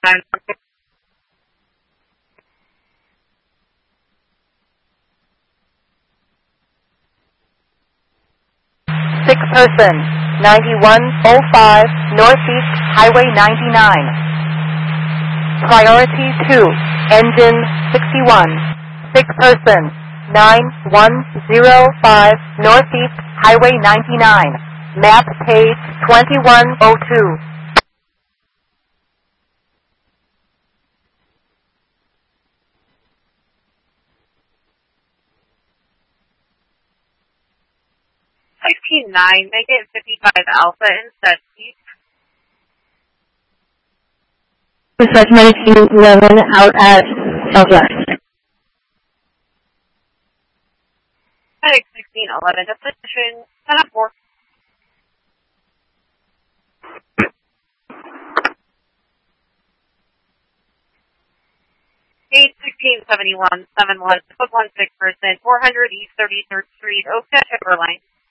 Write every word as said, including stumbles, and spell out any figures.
nine. Six person, ninety-one oh five Northeast Highway ninety-nine. Priority two, engine sixty-one. Six person, nine one oh five Northeast Highway ninety-nine. Map page twenty-one oh two. sixteen nine, make it fifty-five Alpha instead, please. Dispatch nineteen eleven out at Southwest. Medic sixteen eleven, to position, ten up four. eight sixteen seventy-one, seven one, one six percent, four hundred East thirty-third Street, Oakta Timberline.